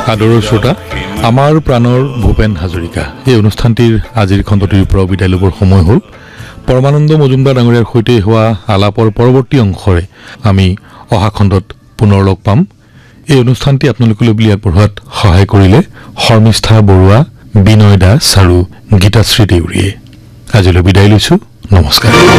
আদৰৰ শ্ৰোতা, আমাৰ প্ৰাণৰ ভূপেন হাজৰিকা এই অনুষ্ঠানটিৰ আজিৰ খণ্ডটিৰ পৰা বিদায় ল'বৰ সময় হ'ল। পৰমানন্দ মজুমদাৰ ডাঙৰীয়াৰ সৈতে হোৱা আলাপৰ পৰৱৰ্তী অংশৰে আমি অহা খণ্ডত পুনৰ লগ পাম। এই অনুষ্ঠানটি আপোনালোকলৈ বুলি আগবঢ়োৱাত সহায় কৰিলে শৰ্মিষ্ঠা বৰুৱা, বিনয় দাস আৰু গীতাশ্ৰী দেউৰীয়ে। আজিলৈ বিদায় লৈছোঁ। নমস্কাৰ।